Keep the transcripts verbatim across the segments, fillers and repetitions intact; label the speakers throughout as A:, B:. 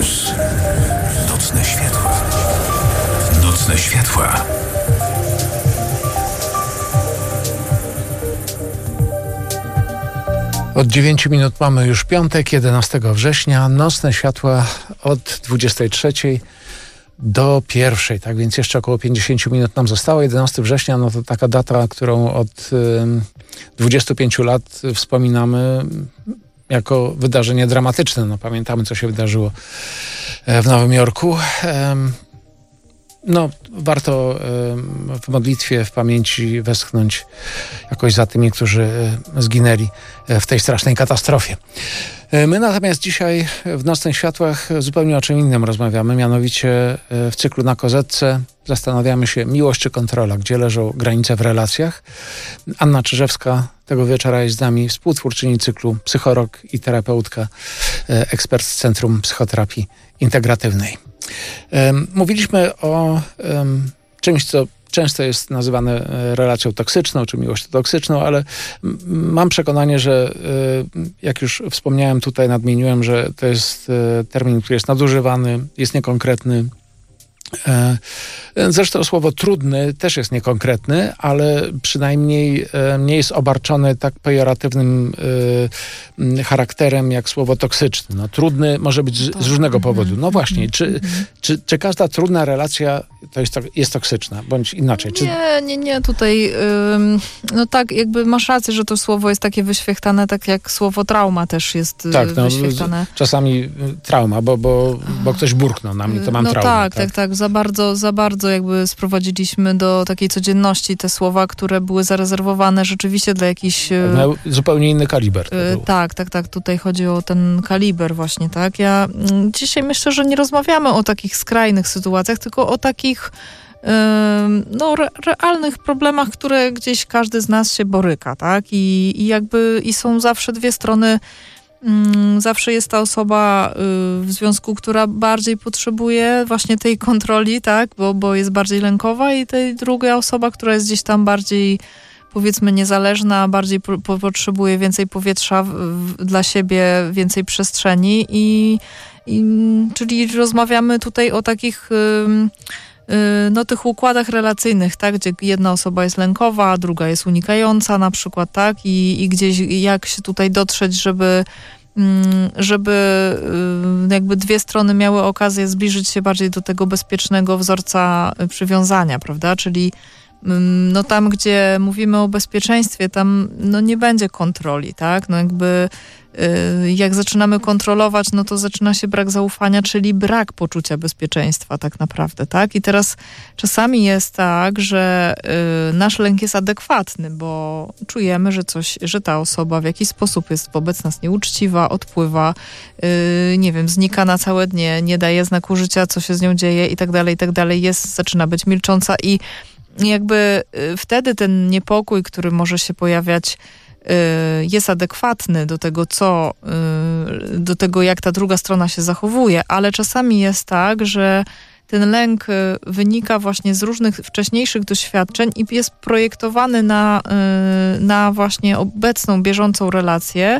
A: Plus. Nocne światła. Nocne światła.
B: Od dziewięciu minut mamy już piątek, jedenastego września. Nocne światła od dwudziestej trzeciej do pierwszej, tak więc jeszcze około pięćdziesiąt minut nam zostało. jedenastego września, no to taka data, którą od y, dwudziestu pięciu lat wspominamy jako wydarzenie dramatyczne. No, pamiętamy, co się wydarzyło w Nowym Jorku. No, warto w modlitwie, w pamięci westchnąć jakoś za tymi, którzy zginęli w tej strasznej katastrofie. My natomiast dzisiaj w Nocnych Światłach zupełnie o czym innym rozmawiamy, mianowicie w cyklu Na Kozetce zastanawiamy się, miłość czy kontrola, gdzie leżą granice w relacjach. Anna Czyżewska tego wieczora jest z nami, współtwórczyni cyklu, psycholog i terapeutka, ekspert z Centrum Psychoterapii Integratywnej. Mówiliśmy o um, czymś, co często jest nazywane relacją toksyczną, czy miłością toksyczną, ale mam przekonanie, że jak już wspomniałem tutaj, nadmieniłem, że to jest termin, który jest nadużywany, jest niekonkretny. Zresztą słowo trudny też jest niekonkretny, ale przynajmniej nie jest obarczone tak pejoratywnym charakterem jak słowo toksyczny. No, trudny może być z, z różnego powodu. No właśnie, czy, czy, czy każda trudna relacja to jest, jest toksyczna, bądź inaczej? Czy...
C: Nie, nie, nie, tutaj ym, no tak, jakby masz rację, że to słowo jest takie wyświechtane, tak jak słowo trauma też jest tak, no, wyświechtane.
B: Czasami trauma, bo, bo, bo ktoś burknął na mnie, to mam
C: no
B: traumę.
C: Tak, tak, tak, tak. Za bardzo, za bardzo jakby sprowadziliśmy do takiej codzienności te słowa, które były zarezerwowane rzeczywiście dla jakichś...
B: Miał zupełnie inny kaliber.
C: Yy, tak, tak, tak. Tutaj chodzi o ten kaliber właśnie, tak. Ja mm, dzisiaj myślę, że nie rozmawiamy o takich skrajnych sytuacjach, tylko o takich yy, no, re, realnych problemach, które gdzieś każdy z nas się boryka, tak. I, i jakby i są zawsze dwie strony. Zawsze jest ta osoba w związku, która bardziej potrzebuje właśnie tej kontroli, tak, bo, bo jest bardziej lękowa, i tej druga osoba, która jest gdzieś tam bardziej, powiedzmy, niezależna, bardziej po, potrzebuje więcej powietrza w, w, dla siebie, więcej przestrzeni i, i czyli rozmawiamy tutaj o takich no tych układach relacyjnych, tak, gdzie jedna osoba jest lękowa, a druga jest unikająca na przykład, tak, i, i gdzieś jak się tutaj dotrzeć, żeby żeby jakby dwie strony miały okazję zbliżyć się bardziej do tego bezpiecznego wzorca przywiązania, prawda, czyli no tam, gdzie mówimy o bezpieczeństwie, tam no nie będzie kontroli, tak, no jakby jak zaczynamy kontrolować, no to zaczyna się brak zaufania, czyli brak poczucia bezpieczeństwa tak naprawdę, tak? I teraz czasami jest tak, że y, nasz lęk jest adekwatny, bo czujemy, że coś, że ta osoba w jakiś sposób jest wobec nas nieuczciwa, odpływa, y, nie wiem, znika na całe dnie, nie daje znaku życia, co się z nią dzieje i tak dalej, i tak dalej, jest, zaczyna być milcząca i jakby y, wtedy ten niepokój, który może się pojawiać, jest adekwatny do tego, co, do tego, jak ta druga strona się zachowuje, ale czasami jest tak, że ten lęk wynika właśnie z różnych wcześniejszych doświadczeń i jest projektowany na, na właśnie obecną, bieżącą relację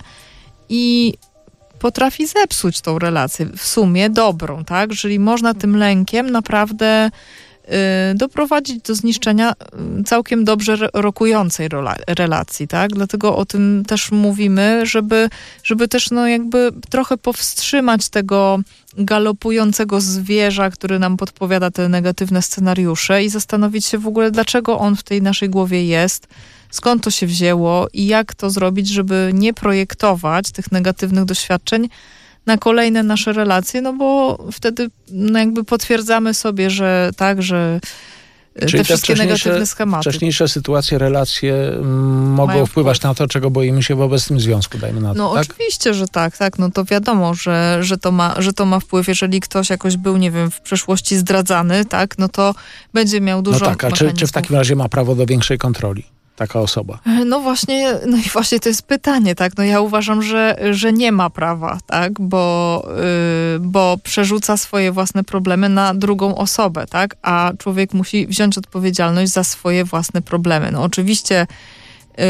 C: i potrafi zepsuć tą relację, w sumie dobrą, tak? Czyli można tym lękiem naprawdę doprowadzić do zniszczenia całkiem dobrze rokującej relacji, tak? Dlatego o tym też mówimy, żeby, żeby też no jakby trochę powstrzymać tego galopującego zwierza, który nam podpowiada te negatywne scenariusze i zastanowić się w ogóle, dlaczego on w tej naszej głowie jest, skąd to się wzięło i jak to zrobić, żeby nie projektować tych negatywnych doświadczeń na kolejne nasze relacje, no bo wtedy no jakby potwierdzamy sobie, że tak, że
B: Czyli
C: te wszystkie negatywne schematy.
B: Wcześniejsze sytuacje, relacje mogą
C: Mają
B: wpływać
C: wpływ.
B: na to, czego boimy się w obecnym związku, dajmy na to,
C: No
B: tak?
C: oczywiście, że tak, tak, no to wiadomo, że, że, to ma, że to ma wpływ, jeżeli ktoś jakoś był, nie wiem, w przeszłości zdradzany, tak, no to będzie miał dużo
B: No tak, a czy, czy w takim razie ma prawo do większej kontroli taka osoba?
C: No właśnie, no i właśnie to jest pytanie, tak, no ja uważam, że, że nie ma prawa, tak, bo, yy, bo przerzuca swoje własne problemy na drugą osobę, tak, a człowiek musi wziąć odpowiedzialność za swoje własne problemy. No oczywiście yy,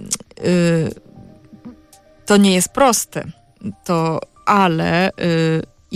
C: yy, to nie jest proste, to, ale yy,